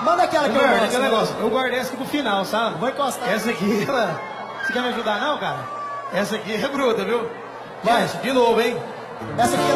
Manda aquela que eu guardei gosto. aquele negócio. Eu guardei essa aqui pro final, sabe? Vou encostar. Essa aqui, ela... Você quer me ajudar não, cara? Essa aqui é bruta, viu? Vai. Gente, de novo, hein? Essa aqui